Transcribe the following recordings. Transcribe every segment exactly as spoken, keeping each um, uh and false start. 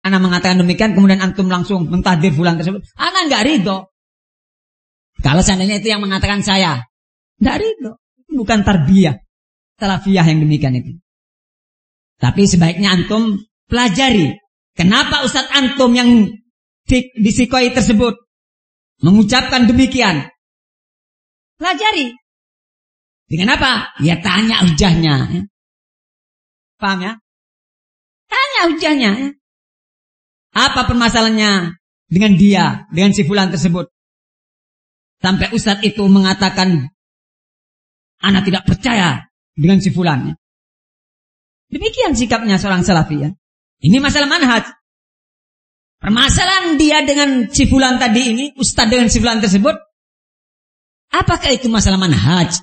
Ana mengatakan demikian, kemudian antum langsung mentahdir fulan tersebut. Ana enggak ridho. Kalau seandainya itu yang mengatakan saya, enggak ridho. Itu bukan tarbiyah salafiyah yang demikian itu. Tapi sebaiknya antum pelajari. Kenapa Ustadz antum yang di, disikoi tersebut mengucapkan demikian? Pelajari. Dengan apa? Ya tanya hujahnya. Ya. Paham ya? Tanya hujahnya. Ya. Apa permasalahannya dengan dia, dengan si fulan tersebut? Sampai Ustadz itu mengatakan, ana tidak percaya dengan si fulan. Ya. Demikian sikapnya seorang salafi. Ya. Ini masalah manhaj. Permasalahan dia dengan si fulan tadi ini, Ustadz dengan si fulan tersebut, apakah itu masalah manhaj?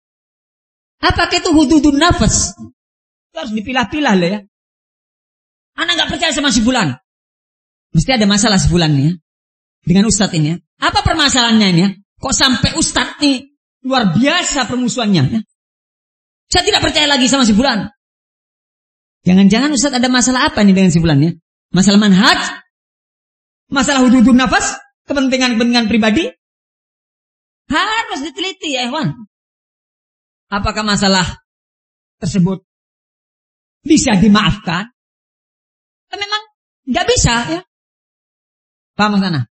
Apakah itu hududun nafas? Itu harus dipilah-pilah lah ya. Ana nggak percaya sama si fulan. Mesti ada masalah si fulan nih ya. Dengan Ustadz ini ya. Apa permasalahannya ini ya? Kok sampai Ustadz ini luar biasa permusuhannya ya? Saya tidak percaya lagi sama si fulan. Jangan-jangan Ustadz ada masalah apa nih dengan si fulan ya? Masalah manhaj? Masalah hududun nafas? Kepentingan-kepentingan pribadi? Harus diteliti ya ikhwan. Apakah masalah tersebut bisa dimaafkan? Memang nggak bisa ya. Paham sana?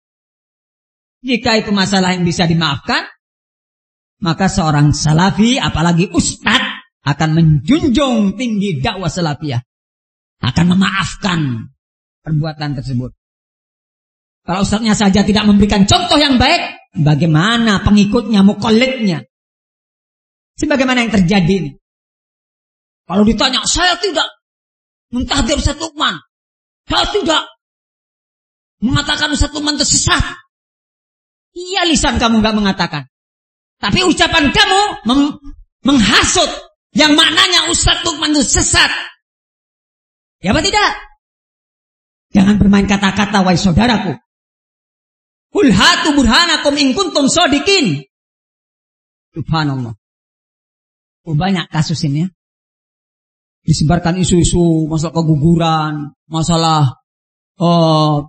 Jika itu masalah yang bisa dimaafkan, maka seorang salafi, apalagi ustadz, akan menjunjung tinggi dakwah salafiyah, akan memaafkan perbuatan tersebut. Kalau ustadznya saja tidak memberikan contoh yang baik, bagaimana pengikutnya, muqallidnya? Sebagaimana yang terjadi ini. Kalau ditanya, saya tidak mentahdir Ustadz Lukman, saya tidak mengatakan Ustadz Lukman tersesat. Iya, lisan kamu gak mengatakan, tapi ucapan kamu mem- menghasut yang maknanya Ustadz Lukman itu sesat. Ya apa tidak? Jangan bermain kata-kata, wahai saudaraku. Qul hatu burhanakum in kuntum shodiqin. Subhanallah. Oh, banyak kasus ini ya. Disebarkan isu-isu masalah keguguran, masalah uh,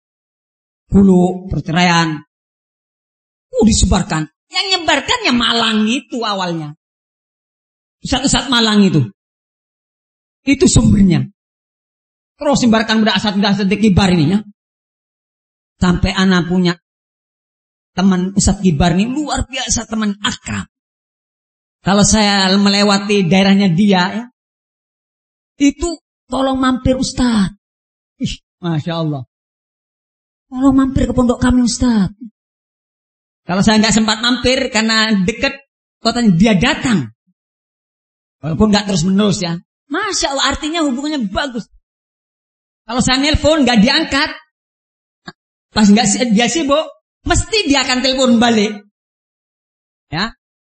hulu perceraian. Oh, disebarkan. Yang nyebarkannya Malang itu awalnya. Ustadz-ustadz Malang itu. Itu sumbernya. Terus sebarkan pada asat-asat kibar ini ya. Sampai anak punya teman Ustadz Kibar ini luar biasa, teman akrab. Kalau saya melewati daerahnya dia ya, itu tolong mampir Ustadz. Ih, Masya Allah. Tolong mampir ke pondok kami Ustadz. Kalau saya nggak sempat mampir karena dekat kotanya, dia datang. Walaupun nggak terus menerus ya. Masya Allah, artinya hubungannya bagus. Kalau saya nelpon nggak diangkat, pas nggak dia sibuk, mesti dia akan telepon balik. Ya,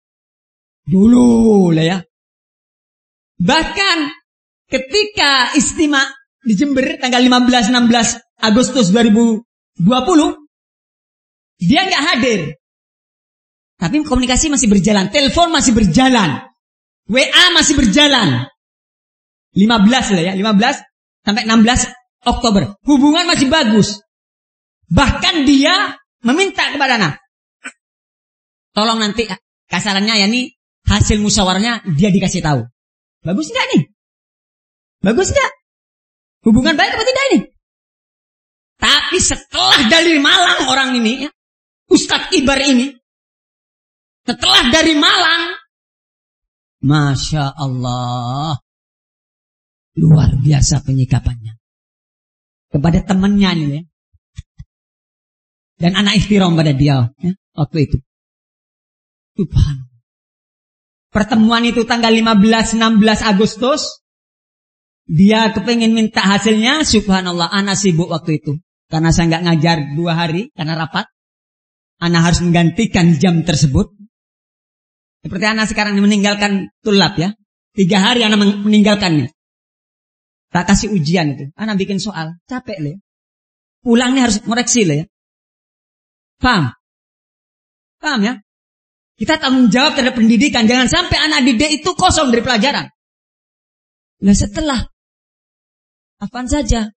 dulu lah ya. Bahkan ketika istimewa di Jember tanggal lima belas enam belas Agustus dua ribu dua puluh, dia nggak hadir. Tapi komunikasi masih berjalan, telepon masih berjalan, W A masih berjalan. lima belas lah ya, lima belas sampai enam belas Oktober. Hubungan masih bagus. Bahkan dia meminta kepada anak, tolong nanti kasarannya ya nih, hasil musyawarahnya dia dikasih tahu. Bagus enggak nih? Bagus enggak? Hubungan baik apa tidak ini? Tapi setelah dari Malang orang ini ya, Ustadz Kibar ini, setelah dari Malang, Masya Allah, luar biasa penyikapannya kepada temannya nih ya. Dan anak ihtiram pada dia ya, waktu itu. Subhanallah. Pertemuan itu tanggal lima belas enam belas Agustus. Dia kepengin minta hasilnya. Subhanallah, anak sibuk waktu itu. Karena saya nggak ngajar dua hari karena rapat. Anak harus menggantikan jam tersebut. Seperti anak sekarang meninggalkan tulab ya. Tiga hari anak meninggalkannya. Tak kasih ujian itu. Anak bikin soal. Capek lah ya. Pulangnya harus koreksi lah ya. Paham? Paham ya? Kita tanggung jawab terhadap pendidikan. Jangan sampai anak didik itu kosong dari pelajaran. Nah setelah apaan saja